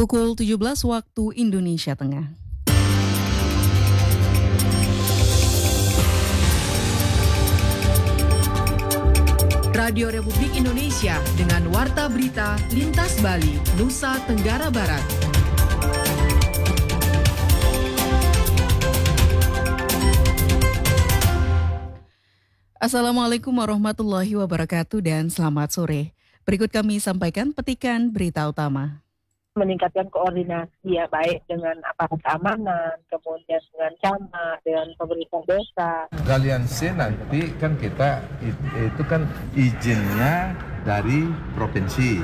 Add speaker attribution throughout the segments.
Speaker 1: Pukul 17 waktu Indonesia Tengah.
Speaker 2: Radio Republik Indonesia dengan Warta Berita Lintas Bali, Nusa Tenggara Barat.
Speaker 1: Assalamualaikum warahmatullahi wabarakatuh dan selamat sore. Berikut kami sampaikan petikan berita utama.
Speaker 3: Meningkatkan koordinasi ya, baik dengan aparat keamanan, kemudian dengan camat, dengan pemerintah desa.
Speaker 4: Galian C nanti kan kita itu kan izinnya dari provinsi.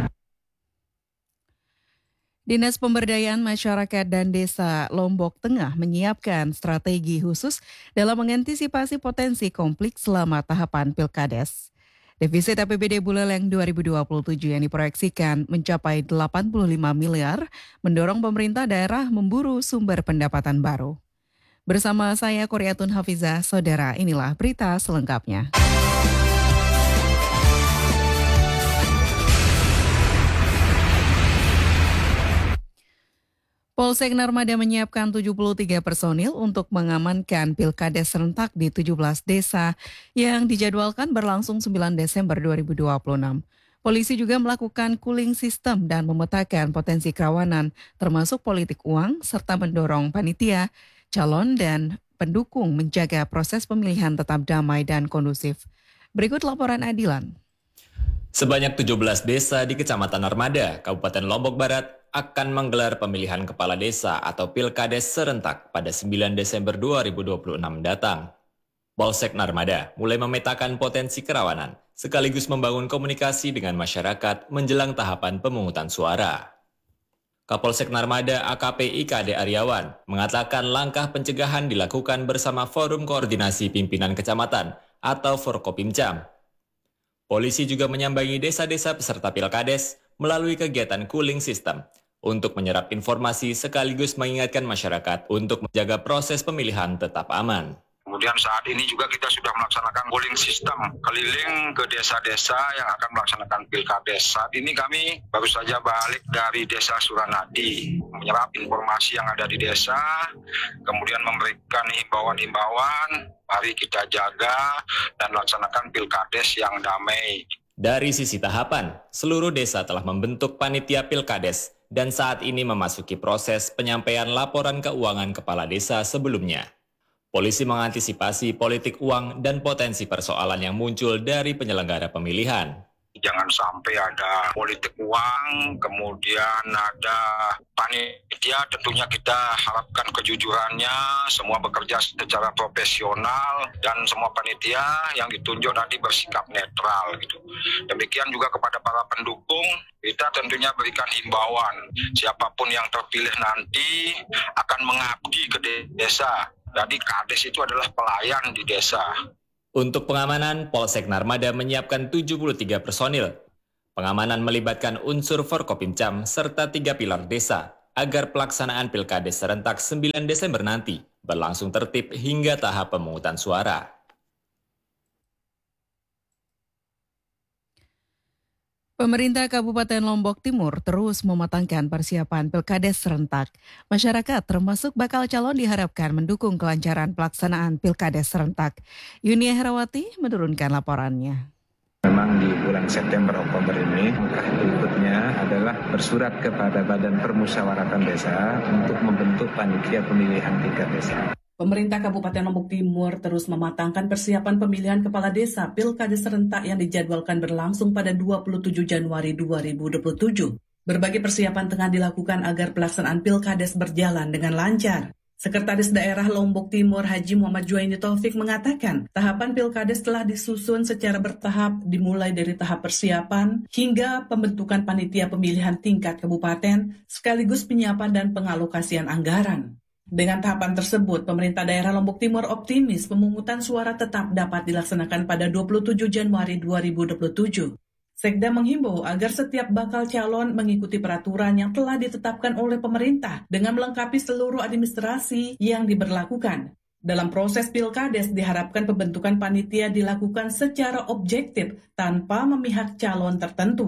Speaker 1: Dinas Pemberdayaan Masyarakat dan Desa Lombok Tengah menyiapkan strategi khusus dalam mengantisipasi potensi konflik selama tahapan Pilkades. Defisit APBD Buleleng 2027 yang diproyeksikan mencapai 85 miliar mendorong pemerintah daerah memburu sumber pendapatan baru. Bersama saya Koryatun Hafizah, saudara, inilah berita selengkapnya. Polsek Narmada menyiapkan 73 personil untuk mengamankan Pilkades serentak di 17 desa yang dijadwalkan berlangsung 9 Desember 2026. Polisi juga melakukan cooling system dan memetakan potensi kerawanan termasuk politik uang serta mendorong panitia, calon dan pendukung menjaga proses pemilihan tetap damai dan kondusif. Berikut laporan Adilan.
Speaker 5: Sebanyak 17 desa di Kecamatan Narmada, Kabupaten Lombok Barat akan menggelar pemilihan kepala desa atau Pilkades serentak pada 9 Desember 2026 datang. Polsek Narmada mulai memetakan potensi kerawanan, sekaligus membangun komunikasi dengan masyarakat menjelang tahapan pemungutan suara. Kapolsek Narmada AKP IKD Aryawan mengatakan langkah pencegahan dilakukan bersama Forum Koordinasi Pimpinan Kecamatan atau Forkopimcam. Polisi juga menyambangi desa-desa peserta Pilkades melalui kegiatan cooling system untuk menyerap informasi sekaligus mengingatkan masyarakat untuk menjaga proses pemilihan tetap aman.
Speaker 6: Kemudian saat ini juga kita sudah melaksanakan cooling system keliling ke desa-desa yang akan melaksanakan Pilkades. Saat ini kami baru saja balik dari desa Suranadi, menyerap informasi yang ada di desa, kemudian memberikan himbauan-himbauan, mari kita jaga dan laksanakan Pilkades yang damai.
Speaker 5: Dari sisi tahapan, seluruh desa telah membentuk panitia Pilkades dan saat ini memasuki proses penyampaian laporan keuangan kepala desa sebelumnya. Polisi mengantisipasi politik uang dan potensi persoalan yang muncul dari penyelenggara pemilihan.
Speaker 6: Jangan sampai ada politik uang, kemudian ada panitia, tentunya kita harapkan kejujurannya, semua bekerja secara profesional, dan semua panitia yang ditunjuk nanti bersikap netral gitu. Demikian juga kepada para pendukung, kita tentunya berikan himbauan, siapapun yang terpilih nanti akan mengabdi ke desa. Jadi Kades itu adalah pelayan di desa.
Speaker 5: Untuk pengamanan, Polsek Narmada menyiapkan 73 personil. Pengamanan melibatkan unsur Forkopimcam serta 3 pilar desa agar pelaksanaan Pilkades serentak 9 Desember nanti berlangsung tertib hingga tahap pemungutan suara.
Speaker 1: Pemerintah Kabupaten Lombok Timur terus mematangkan persiapan Pilkades serentak. Masyarakat termasuk bakal calon diharapkan mendukung kelancaran pelaksanaan Pilkades serentak. Yunia Herawati menurunkan laporannya.
Speaker 7: Memang di bulan September-Oktober ini, langkah berikutnya adalah bersurat kepada Badan Permusyawaratan Desa untuk membentuk panitia pemilihan tingkat desa.
Speaker 8: Pemerintah Kabupaten Lombok Timur terus mematangkan persiapan pemilihan kepala desa Pilkades serentak yang dijadwalkan berlangsung pada 27 Januari 2027. Berbagai persiapan tengah dilakukan agar pelaksanaan Pilkades berjalan dengan lancar. Sekretaris Daerah Lombok Timur Haji Muhammad Juwaini Taufik mengatakan, tahapan Pilkades telah disusun secara bertahap dimulai dari tahap persiapan hingga pembentukan panitia pemilihan tingkat kabupaten sekaligus penyiapan dan pengalokasian anggaran. Dengan tahapan tersebut, pemerintah daerah Lombok Timur optimis pemungutan suara tetap dapat dilaksanakan pada 27 Januari 2027. Sekda menghimbau agar setiap bakal calon mengikuti peraturan yang telah ditetapkan oleh pemerintah dengan melengkapi seluruh administrasi yang diberlakukan. Dalam proses Pilkades diharapkan pembentukan panitia dilakukan secara objektif tanpa memihak calon tertentu.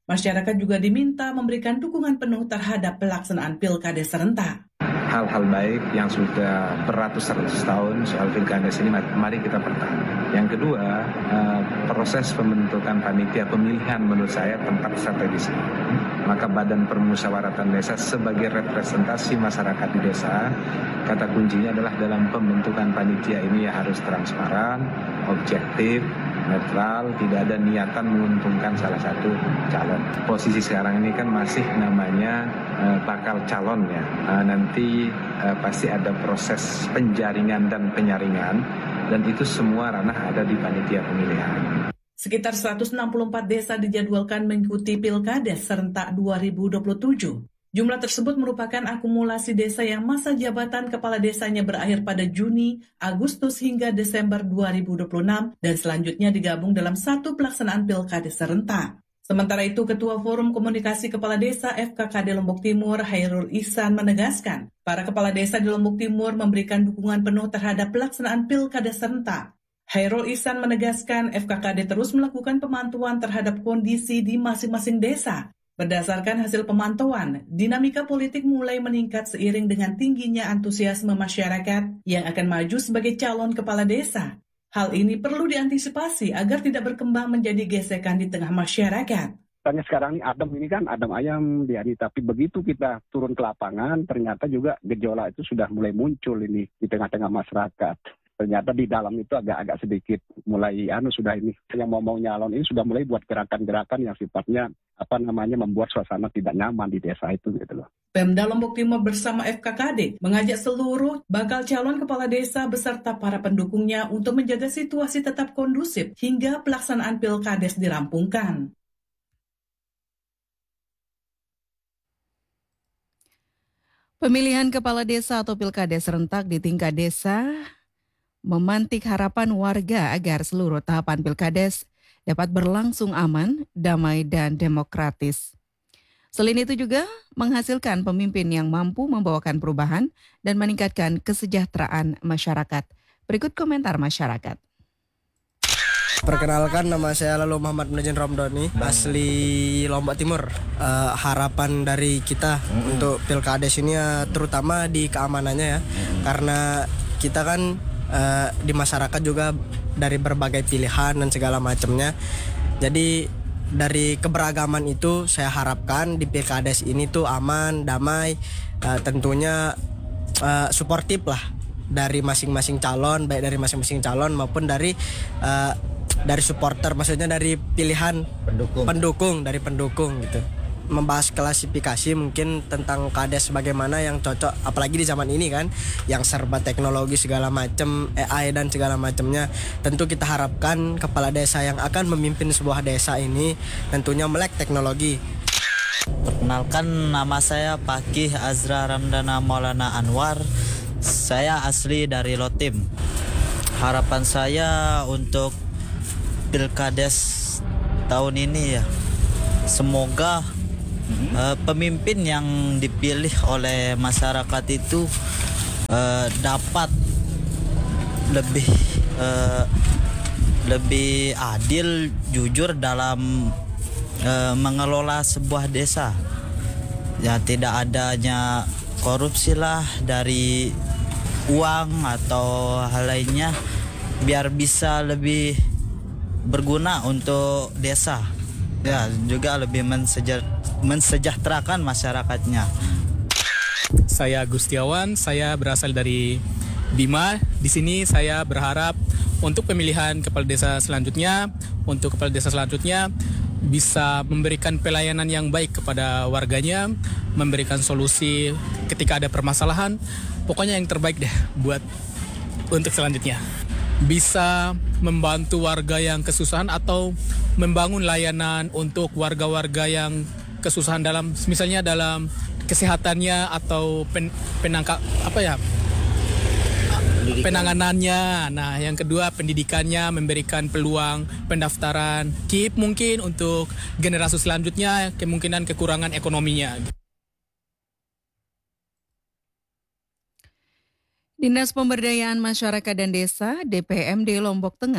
Speaker 8: Masyarakat juga diminta memberikan dukungan penuh terhadap pelaksanaan Pilkades serentak.
Speaker 7: Hal-hal baik yang sudah beratus-ratus tahun soal Pilkades ini mari kita pertahankan. Yang kedua, proses pembentukan panitia pemilihan menurut saya tempat strategis. Maka Badan Permusyawaratan Desa sebagai representasi masyarakat di desa, kata kuncinya adalah dalam pembentukan panitia ini ya harus transparan, objektif, netral, tidak ada niatan menguntungkan salah satu calon. Posisi sekarang ini kan masih namanya bakal calon ya. Nanti pasti ada proses penjaringan dan penyaringan, dan itu semua ranah ada di panitia pemilihan.
Speaker 8: Sekitar 164 desa dijadwalkan mengikuti Pilkades serentak 2027. Jumlah tersebut merupakan akumulasi desa yang masa jabatan kepala desanya berakhir pada Juni, Agustus hingga Desember 2026 dan selanjutnya digabung dalam satu pelaksanaan Pilkades serentak. Sementara itu, Ketua Forum Komunikasi Kepala Desa FKKD Lombok Timur, Hairul Ihsan menegaskan, para kepala desa di Lombok Timur memberikan dukungan penuh terhadap pelaksanaan Pilkades serentak. Hairul Ihsan menegaskan FKKD terus melakukan pemantauan terhadap kondisi di masing-masing desa. Berdasarkan hasil pemantauan, dinamika politik mulai meningkat seiring dengan tingginya antusiasme masyarakat yang akan maju sebagai calon kepala desa. Hal ini perlu diantisipasi agar tidak berkembang menjadi gesekan di tengah masyarakat.
Speaker 9: Tanya sekarang ini adem ayam dia ini, tapi begitu kita turun ke lapangan ternyata juga gejolak itu sudah mulai muncul ini di tengah-tengah masyarakat. Ternyata di dalam itu agak sedikit mulai sudah ini yang mau nyalon ini sudah mulai buat gerakan-gerakan yang sifatnya membuat suasana tidak nyaman di desa itu gitu loh.
Speaker 8: Pemda Lombok Timur bersama FKKD mengajak seluruh bakal calon kepala desa beserta para pendukungnya untuk menjaga situasi tetap kondusif hingga pelaksanaan Pilkades dirampungkan.
Speaker 1: Pemilihan kepala desa atau Pilkades serentak di tingkat desa memantik harapan warga agar seluruh tahapan Pilkades dapat berlangsung aman, damai, dan demokratis. Selain itu juga menghasilkan pemimpin yang mampu membawakan perubahan dan meningkatkan kesejahteraan masyarakat. Berikut komentar masyarakat.
Speaker 10: Perkenalkan, nama saya lalu Muhammad Munajin Ramdhani, asli Lombok Timur. Harapan dari kita untuk Pilkades ini terutama di keamanannya ya, karena kita kan di masyarakat juga dari berbagai pilihan dan segala macamnya. Jadi dari keberagaman itu saya harapkan di Pilkades ini tuh aman, damai, tentunya suportif lah dari masing-masing calon, baik dari masing-masing calon maupun dari supporter, maksudnya dari pilihan pendukung gitu. Membahas klasifikasi mungkin tentang kades bagaimana yang cocok, apalagi di zaman ini kan yang serba teknologi segala macam, AI dan segala macamnya. Tentu kita harapkan kepala desa yang akan memimpin sebuah desa ini tentunya melek teknologi.
Speaker 11: Perkenalkan, nama saya Pakih Azra Ramdana Maulana Anwar. Saya asli dari Lotim. Harapan saya untuk Pilkades tahun ini ya, semoga pemimpin yang dipilih oleh masyarakat itu dapat lebih adil, jujur dalam mengelola sebuah desa. Ya, tidak adanya korupsi lah dari uang atau hal lainnya, biar bisa lebih berguna untuk desa. Ya, juga lebih mensejahterakan masyarakatnya.
Speaker 12: Saya Gustiawan, saya berasal dari Bima. Di sini saya berharap untuk pemilihan kepala desa selanjutnya, bisa memberikan pelayanan yang baik kepada warganya, memberikan solusi ketika ada permasalahan. Pokoknya yang terbaik deh buat untuk selanjutnya. Bisa membantu warga yang kesusahan atau membangun layanan untuk warga-warga yang kesusahan dalam misalnya dalam kesehatannya atau penanganannya. Nah, yang kedua pendidikannya, memberikan peluang pendaftaran KIP mungkin untuk generasi selanjutnya, kemungkinan kekurangan ekonominya.
Speaker 1: Dinas Pemberdayaan Masyarakat dan Desa (DPMD) Lombok Tengah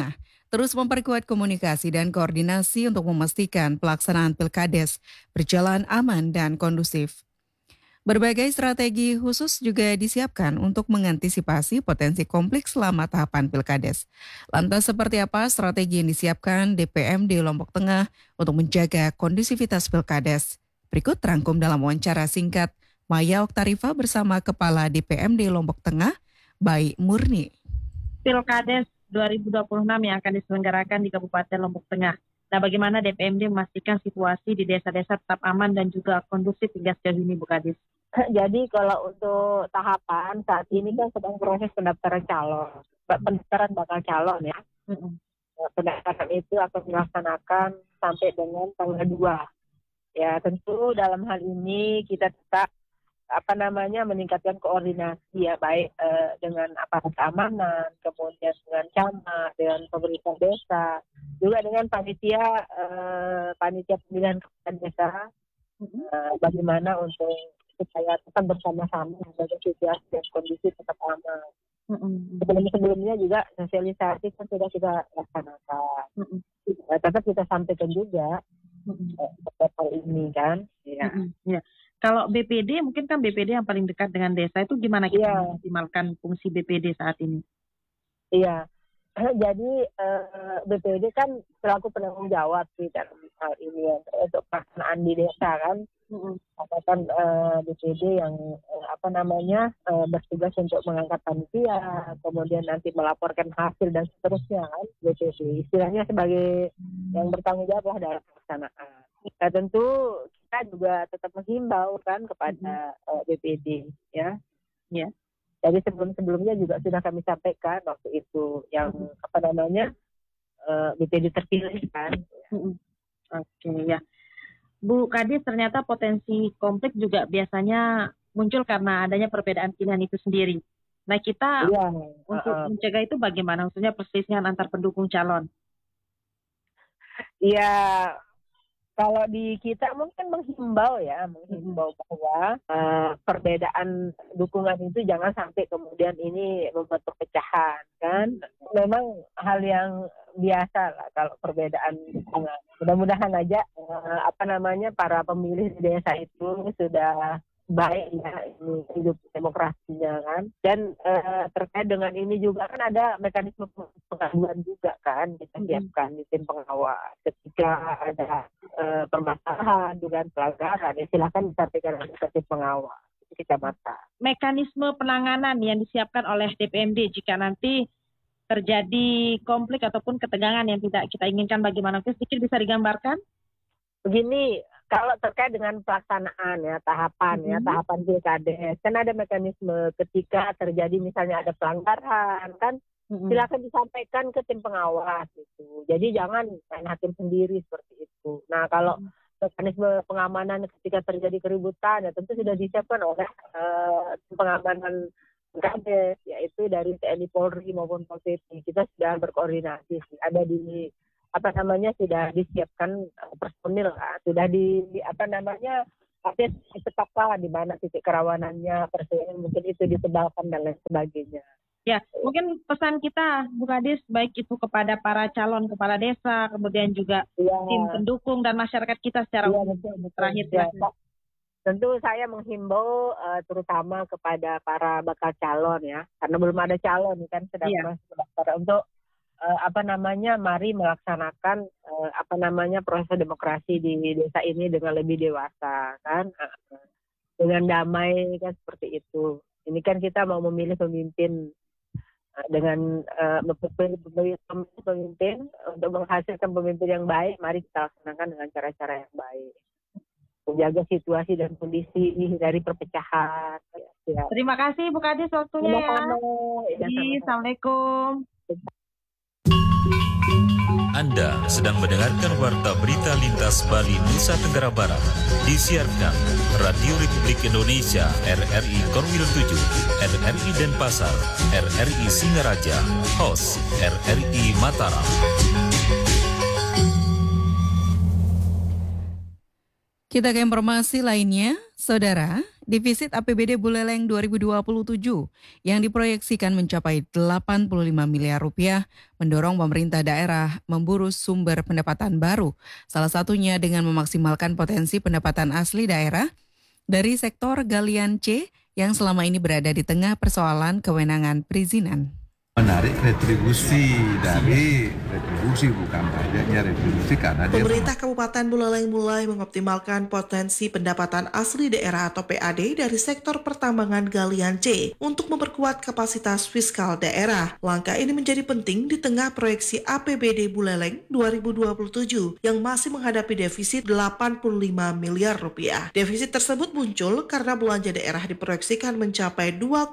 Speaker 1: terus memperkuat komunikasi dan koordinasi untuk memastikan pelaksanaan Pilkades berjalan aman dan kondusif. Berbagai strategi khusus juga disiapkan untuk mengantisipasi potensi konflik selama tahapan Pilkades. Lantas seperti apa strategi yang disiapkan DPMD Lombok Tengah untuk menjaga kondusivitas Pilkades? Berikut rangkum dalam wawancara singkat Maya Oktarifa bersama Kepala DPMD Lombok Tengah, Baik Murni.
Speaker 13: Pilkades 2026 yang akan diselenggarakan di Kabupaten Lombok Tengah. Nah, bagaimana DPMD memastikan situasi di desa-desa tetap aman dan juga kondusif hingga sejauh ini, Bu Kadis?
Speaker 3: Jadi kalau untuk tahapan saat ini kan sedang proses pendaftaran bakal calon ya. Pendaftaran itu akan dilaksanakan sampai dengan tanggal 2. Ya, tentu dalam hal ini kita tetap meningkatkan koordinasi ya, baik dengan aparat keamanan, kemudian dengan camat, dengan pemerintah desa, juga dengan panitia pemilihan kepala desa, bagaimana untuk supaya tetap bersama-sama menjaga situasi dan kondisi tetap aman. Sebelumnya juga sosialisasi kan sudah kita laksanakan. Tetap kita sampaikan juga terkait hal ini kan.
Speaker 13: Ya. Kalau BPD, mungkin kan BPD yang paling dekat dengan desa, itu gimana kita mengoptimalkan fungsi BPD saat ini? Iya,
Speaker 3: Jadi BPD kan selaku penanggung jawab di dalam hal ini ya, untuk pelaksanaan di desa kan. Kan BPD yang bertugas untuk mengangkat panitia, kemudian nanti melaporkan hasil dan seterusnya kan, BPD istilahnya sebagai yang bertanggung jawab dalam pelaksanaan. Nah, tentu kita juga tetap menghimbau kan kepada BPD ya. Jadi sebelumnya juga sudah kami sampaikan waktu itu yang BPD terpilih kan.
Speaker 13: Oke ya. Bu Kadis, ternyata potensi konflik juga biasanya muncul karena adanya perbedaan pilihan itu sendiri. Nah, kita untuk mencegah itu bagaimana, khususnya perselisihan antar pendukung calon?
Speaker 3: Ya, kalau di kita mungkin menghimbau bahwa perbedaan dukungan itu jangan sampai kemudian ini membuat perpecahan kan. Memang hal yang biasa lah kalau perbedaan dukungan. Mudah-mudahan aja para pemilih di desa itu sudah baik ya ini hidup demokrasinya kan. Dan terkait dengan ini juga kan ada mekanisme pengaduan juga kan kita siapkan di tim pengawas. Ketika ada permasalahan dugaan pelanggaran ya silakan disampaikan ke tim pengawas di kecamatan.
Speaker 13: Mekanisme penanganan yang disiapkan oleh DPMD jika nanti terjadi konflik ataupun ketegangan yang tidak kita inginkan, bagaimana? Sedikit bisa digambarkan?
Speaker 3: Begini, kalau terkait dengan pelaksanaan ya tahapan Pilkades kan ada mekanisme ketika terjadi misalnya ada pelanggaran kan silakan disampaikan ke tim pengawas gitu. Jadi jangan main hakim sendiri seperti itu. Nah, kalau mekanisme pengamanan ketika terjadi keributan ya tentu sudah disiapkan oleh tim pengamanan Pilkades, yaitu dari TNI Polri maupun Pol PP. Kita sudah berkoordinasi, ada sudah disiapkan personil, sudah ditetapkan di mana titik kerawanannya, personil mungkin itu ditebalkan dan lain sebagainya.
Speaker 13: Ya, mungkin pesan kita, Bu Kadis, baik itu kepada para calon kepala desa, kemudian juga tim pendukung dan masyarakat kita secara umum. Terakhir.
Speaker 3: Tentu saya menghimbau terutama kepada para bakal calon ya, karena belum ada calon kan sedang mendaftar untuk mari melaksanakan proses demokrasi di desa ini dengan lebih dewasa kan, dengan damai kan seperti itu. Ini kan kita mau memilih pemimpin dengan pemimpin untuk menghasilkan pemimpin yang baik, mari kita laksanakan dengan cara-cara yang baik. Menjaga situasi dan kondisi dari perpecahan. Ya.
Speaker 13: Terima kasih Bu Kadis waktunya ya. Assalamualaikum.
Speaker 14: Anda sedang mendengarkan Warta Berita Lintas Bali Nusa Tenggara Barat. Disiarkan Radio Republik Indonesia RRI Korwil 7, RRI Denpasar, RRI Singaraja, host RRI Mataram.
Speaker 1: Kita ke informasi lainnya, Saudara. Defisit APBD Buleleng 2027 yang diproyeksikan mencapai 85 miliar rupiah mendorong pemerintah daerah memburu sumber pendapatan baru, salah satunya dengan memaksimalkan potensi pendapatan asli daerah dari sektor galian C yang selama ini berada di tengah persoalan kewenangan perizinan.
Speaker 4: Menarik retribusi dari retribusi, bukan pajaknya retribusi, karena
Speaker 15: pemerintah Kabupaten Buleleng mulai mengoptimalkan potensi pendapatan asli daerah atau PAD dari sektor pertambangan galian C untuk memperkuat kapasitas fiskal daerah. Langkah ini menjadi penting di tengah proyeksi APBD Buleleng 2027 yang masih menghadapi defisit 85 miliar rupiah. Defisit tersebut muncul karena belanja daerah diproyeksikan mencapai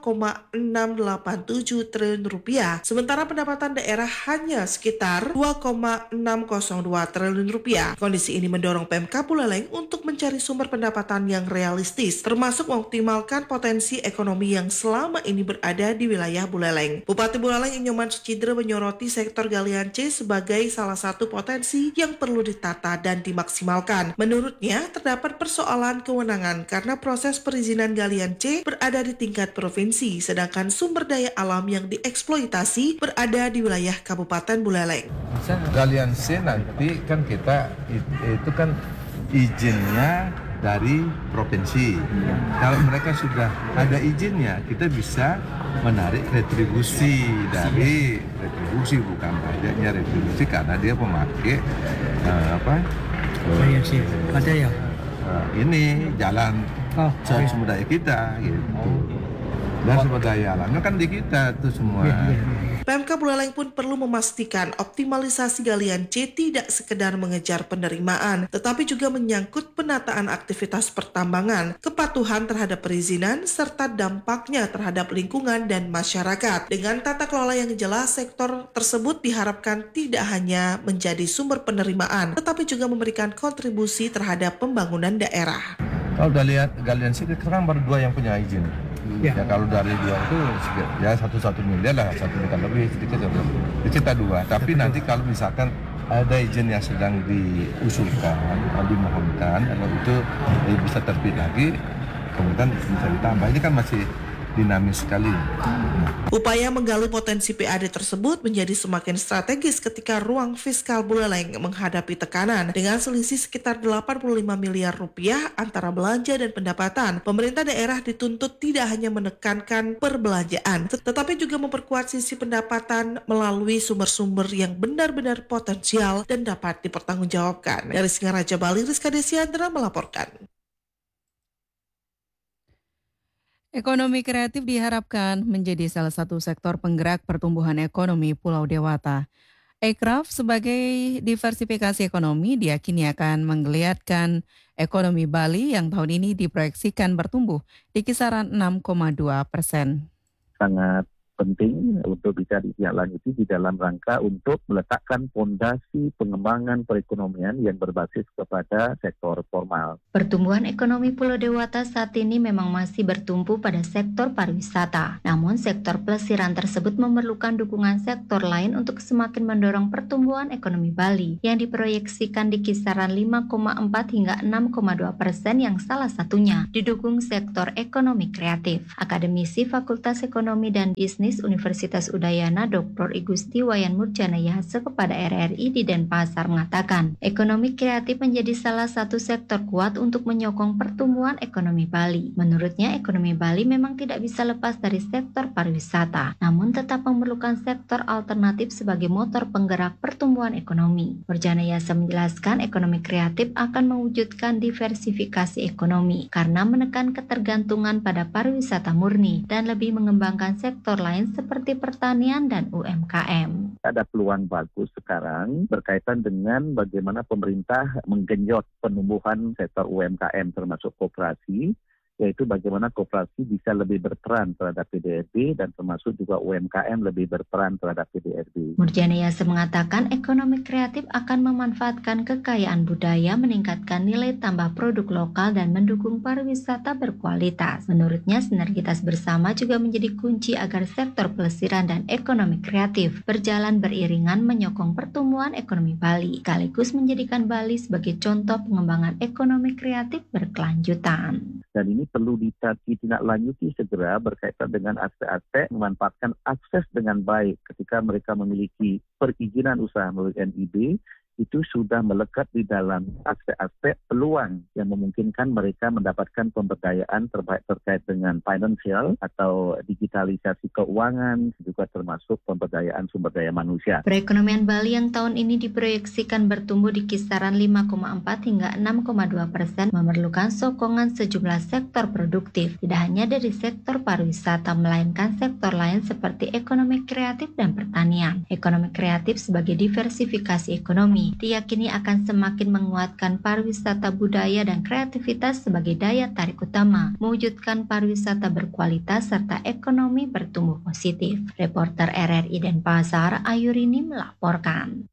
Speaker 15: 2,687 triliun rupiah. Sementara pendapatan daerah hanya sekitar 2,602 triliun rupiah. Kondisi ini mendorong Pemkab Buleleng untuk mencari sumber pendapatan yang realistis, termasuk mengoptimalkan potensi ekonomi yang selama ini berada di wilayah Buleleng. Bupati Buleleng Inyoman Sucidre menyoroti sektor galian C sebagai salah satu potensi yang perlu ditata dan dimaksimalkan. Menurutnya, terdapat persoalan kewenangan karena proses perizinan galian C berada di tingkat provinsi, sedangkan sumber daya alam yang dieksploitasi berada di wilayah Kabupaten Buleleng.
Speaker 4: Galian C nanti kan kita itu kan izinnya dari provinsi. Kalau mereka sudah ada izinnya, kita bisa menarik retribusi dari retribusi, bukan pajaknya retribusi, karena dia pemakai ini jalan sumber daya kita gitu. Dan sumber daya alamnya kan di kita tuh semua.
Speaker 15: Pemkab Buleleng pun perlu memastikan optimalisasi galian C tidak sekedar mengejar penerimaan, tetapi juga menyangkut penataan aktivitas pertambangan, kepatuhan terhadap perizinan, serta dampaknya terhadap lingkungan dan masyarakat. Dengan tata kelola yang jelas, sektor tersebut diharapkan tidak hanya menjadi sumber penerimaan, tetapi juga memberikan kontribusi terhadap pembangunan daerah.
Speaker 4: Kalau udah lihat galian C, sekarang baru 2 yang punya izin. Ya kalau dari 2 itu ya 1 miliar lah, 1 miliar lebih sedikit kita 2. Tapi nanti kalau misalkan ada izin yang sedang diusulkan, dimohonkan, kalau itu bisa terbit lagi, kemudian bisa ditambah. Ini kan masih dinamis sekali.
Speaker 15: Upaya menggali potensi PAD tersebut menjadi semakin strategis ketika ruang fiskal Buleleng menghadapi tekanan dengan selisih sekitar 85 miliar rupiah antara belanja dan pendapatan. Pemerintah daerah dituntut tidak hanya menekankan perbelanjaan, tetapi juga memperkuat sisi pendapatan melalui sumber-sumber yang benar-benar potensial dan dapat dipertanggungjawabkan. Dari Singaraja Bali, Rizka Desiandra melaporkan.
Speaker 1: Ekonomi kreatif diharapkan menjadi salah satu sektor penggerak pertumbuhan ekonomi Pulau Dewata. Ekraf sebagai diversifikasi ekonomi diyakini akan menggeliatkan ekonomi Bali yang tahun ini diproyeksikan bertumbuh di kisaran 6,2%.
Speaker 16: Sangat penting untuk bisa ditindaklanjuti di dalam rangka untuk meletakkan fondasi pengembangan perekonomian yang berbasis kepada sektor formal.
Speaker 17: Pertumbuhan ekonomi Pulau Dewata saat ini memang masih bertumpu pada sektor pariwisata. Namun sektor pelesiran tersebut memerlukan dukungan sektor lain untuk semakin mendorong pertumbuhan ekonomi Bali yang diproyeksikan di kisaran 5,4 hingga 6,2% yang salah satunya didukung sektor ekonomi kreatif. Akademisi Fakultas Ekonomi dan Bisnis Universitas Udayana Dr. Igusti Wayan Murjanayasa kepada RRI di Denpasar mengatakan, ekonomi kreatif menjadi salah satu sektor kuat untuk menyokong pertumbuhan ekonomi Bali. Menurutnya, ekonomi Bali memang tidak bisa lepas dari sektor pariwisata, namun tetap memerlukan sektor alternatif sebagai motor penggerak pertumbuhan ekonomi. Murjanayasa menjelaskan ekonomi kreatif akan mewujudkan diversifikasi ekonomi karena menekan ketergantungan pada pariwisata murni dan lebih mengembangkan sektor lain seperti pertanian dan UMKM.
Speaker 16: Ada peluang bagus sekarang berkaitan dengan bagaimana pemerintah menggenjot penumbuhan sektor UMKM termasuk koperasi, yaitu bagaimana koperasi bisa lebih berperan terhadap PDRB dan termasuk juga UMKM lebih berperan terhadap PDRB.
Speaker 17: Murjanayasa mengatakan ekonomi kreatif akan memanfaatkan kekayaan budaya, meningkatkan nilai tambah produk lokal dan mendukung pariwisata berkualitas. Menurutnya, sinergitas bersama juga menjadi kunci agar sektor pelesiran dan ekonomi kreatif berjalan beriringan menyokong pertumbuhan ekonomi Bali, sekaligus menjadikan Bali sebagai contoh pengembangan ekonomi kreatif berkelanjutan.
Speaker 16: Dan ini perlu ditindaklanjuti segera berkaitan dengan aspek-aspek memanfaatkan akses dengan baik ketika mereka memiliki perizinan usaha melalui NIB. Itu sudah melekat di dalam aspek-aspek peluang yang memungkinkan mereka mendapatkan pemberdayaan terkait dengan financial atau digitalisasi keuangan, juga termasuk pemberdayaan sumber daya manusia.
Speaker 17: Perekonomian Bali yang tahun ini diproyeksikan bertumbuh di kisaran 5,4 hingga 6,2%, memerlukan sokongan sejumlah sektor produktif, tidak hanya dari sektor pariwisata, melainkan sektor lain seperti ekonomi kreatif dan pertanian. Ekonomi kreatif sebagai diversifikasi ekonomi diyakini akan semakin menguatkan pariwisata budaya dan kreativitas sebagai daya tarik utama, mewujudkan pariwisata berkualitas serta ekonomi bertumbuh positif. Reporter RRI Denpasar, Ayurini melaporkan.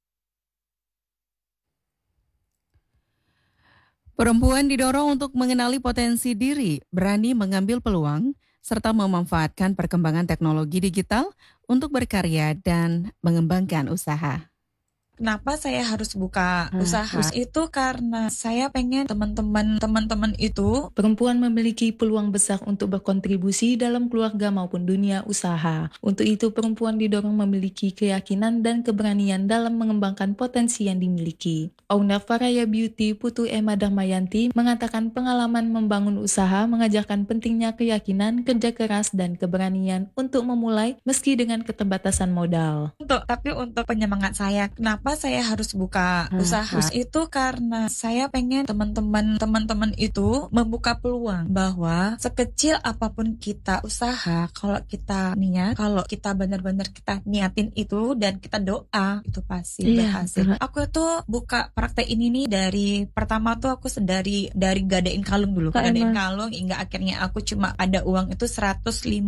Speaker 1: Perempuan didorong untuk mengenali potensi diri, berani mengambil peluang, serta memanfaatkan perkembangan teknologi digital untuk berkarya dan mengembangkan usaha.
Speaker 18: Kenapa saya harus buka usaha? Itu karena saya pengen teman-teman itu
Speaker 19: perempuan memiliki peluang besar untuk berkontribusi dalam keluarga maupun dunia usaha. Untuk itu perempuan didorong memiliki keyakinan dan keberanian dalam mengembangkan potensi yang dimiliki. Owner Faraya Beauty Putu Emma Dharmayanti mengatakan pengalaman membangun usaha mengajarkan pentingnya keyakinan, kerja keras dan keberanian untuk memulai meski dengan keterbatasan modal.
Speaker 18: Tapi untuk penyemangat saya, kenapa saya harus buka usaha? Itu karena saya pengen teman-teman itu membuka peluang bahwa sekecil apapun kita usaha, kalau kita niat, kalau kita benar-benar kita niatin itu dan kita doa, itu pasti berhasil. Aku itu buka praktek ini nih dari pertama tuh aku dari gadain kalung dulu, gadain kalung hingga akhirnya aku cuma ada uang itu 150.000.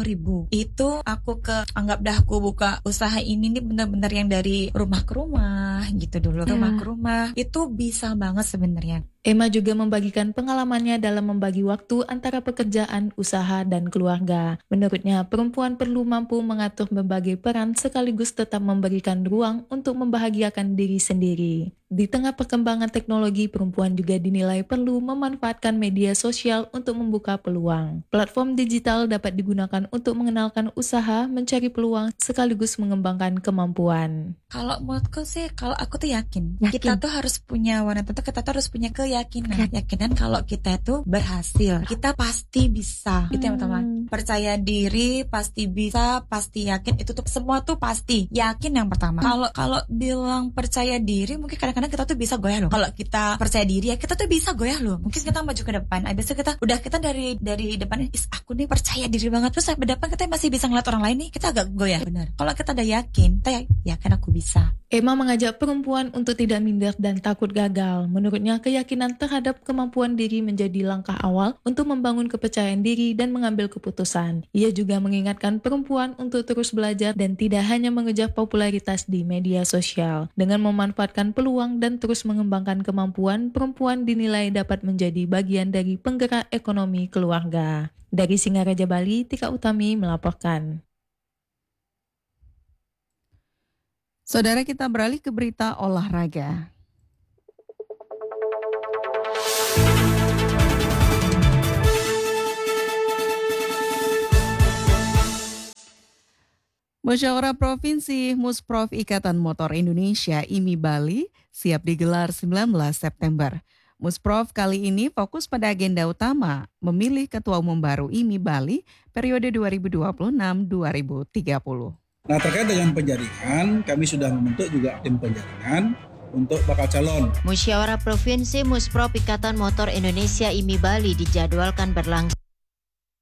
Speaker 18: Itu aku anggap dah aku buka usaha ini nih benar-benar yang dari rumah ke rumah gitu dulu, rumah ke rumah. Itu bisa banget sebenarnya.
Speaker 19: Emma juga membagikan pengalamannya dalam membagi waktu antara pekerjaan, usaha, dan keluarga. Menurutnya, perempuan perlu mampu mengatur berbagai peran sekaligus tetap memberikan ruang untuk membahagiakan diri sendiri. Di tengah perkembangan teknologi, perempuan juga dinilai perlu memanfaatkan media sosial untuk membuka peluang. Platform digital dapat digunakan untuk mengenalkan usaha, mencari peluang, sekaligus mengembangkan kemampuan.
Speaker 18: Kalau menurutku sih, kalau aku tuh yakin. Kita tuh harus punya kita tuh harus punya keyakinan kalau kita itu berhasil, kita pasti bisa. Itu yang pertama. Percaya diri, pasti bisa, pasti yakin. Itu tuh semua tuh pasti yakin yang pertama. Kalau bilang percaya diri, mungkin kadang-kadang kita tuh bisa goyah loh. Kalau kita percaya diri ya kita tuh bisa goyah loh. Mungkin kita maju ke depan. Abis itu kita dari depan, aku nih percaya diri banget. Terus sampai depan kita masih bisa ngeliat orang lain nih, kita agak goyah. Benar. Kalau kita udah yakin, kita yakin aku bisa.
Speaker 19: Emma mengajak perempuan untuk tidak minder dan takut gagal. Menurutnya, keyakinan terhadap kemampuan diri menjadi langkah awal untuk membangun kepercayaan diri dan mengambil keputusan. Ia juga mengingatkan perempuan untuk terus belajar dan tidak hanya mengejar popularitas di media sosial. Dengan memanfaatkan peluang dan terus mengembangkan kemampuan, perempuan dinilai dapat menjadi bagian dari penggerak ekonomi keluarga. Dari Singaraja, Bali, Tika Utami melaporkan.
Speaker 1: Saudara, kita beralih ke berita olahraga. Musyawarah Provinsi Musprof Ikatan Motor Indonesia IMI Bali siap digelar 19 September. Musprof kali ini fokus pada agenda utama memilih Ketua Umum baru IMI Bali periode 2026-2030.
Speaker 20: Nah, terkait dengan penjaringan, kami sudah membentuk juga tim penjaringan untuk bakal calon.
Speaker 21: Musyawarah Provinsi Musprof Ikatan Motor Indonesia IMI Bali dijadwalkan berlangsung